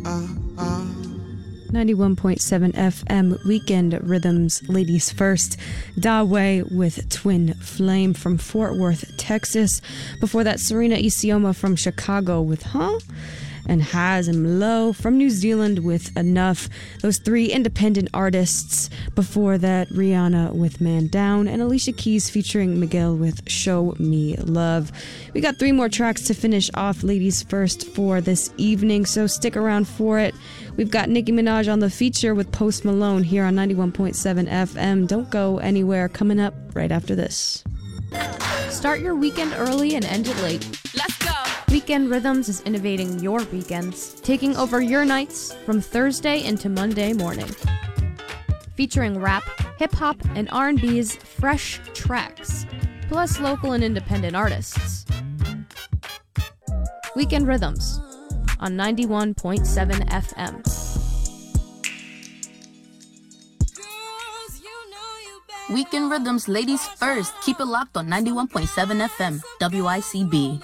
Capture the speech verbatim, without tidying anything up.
ninety-one point seven F M Weekend Rhythms, ladies first. Dawei with Twin Flame from Fort Worth, Texas. Before that, Serena Isioma from Chicago with Huh? And Haz and Low from New Zealand with Enough. Those three independent artists. Before that, Rihanna with Man Down and Alicia Keys featuring Miguel with Show Me Love. We got three more tracks to finish off ladies first for this evening, so stick around for it. We've got Nicki Minaj on the feature with Post Malone here on ninety-one point seven F M. Don't go anywhere. Coming up right after this. Start your weekend early and end it late. Let's go! Weekend Rhythms is innovating your weekends, taking over your nights from Thursday into Monday morning. Featuring rap, hip-hop, and R and B's fresh tracks, plus local and independent artists. Weekend Rhythms on ninety-one point seven F M. Weekend Rhythms, ladies first. Keep it locked on ninety-one point seven F M, W I C B.